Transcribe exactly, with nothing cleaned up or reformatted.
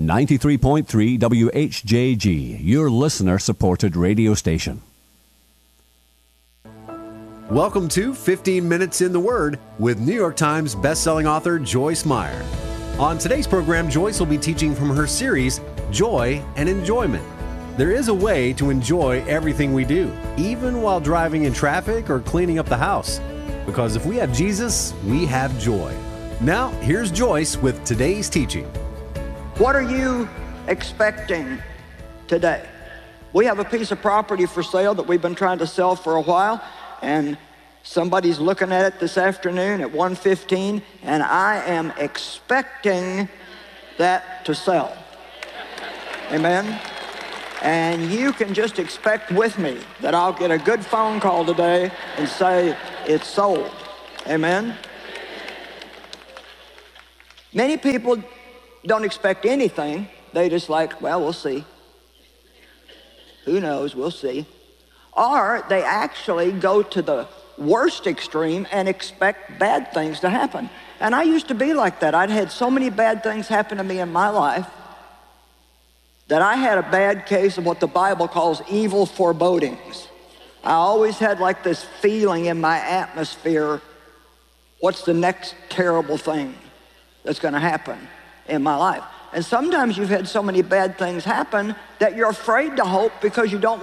ninety-three point three W H J G, your listener-supported radio station. Welcome to fifteen minutes in the Word with New York Times bestselling author Joyce Meyer. On today's program, Joyce will be teaching from her series, Joy and Enjoyment. There is a way to enjoy everything we do, even while driving in traffic or cleaning up the house. Because if we have Jesus, we have joy. Now, here's Joyce with today's teaching. What are you expecting today? We have a piece of property for sale that we've been trying to sell for a while, and somebody's looking at it this afternoon at one fifteen, and I am expecting that to sell. Amen? And you can just expect with me that I'll get a good phone call today and say it's sold. Amen? Many people don't expect anything. They just like, well, we'll see. Who knows? We'll see. Or they actually go to the worst extreme and expect bad things to happen. And I used to be like that. I'd had so many bad things happen to me in my life that I had a bad case of what the Bible calls evil forebodings. I always had like this feeling in my atmosphere, what's the next terrible thing that's going to happen in my life? And sometimes you've had so many bad things happen that you're afraid to hope because you don't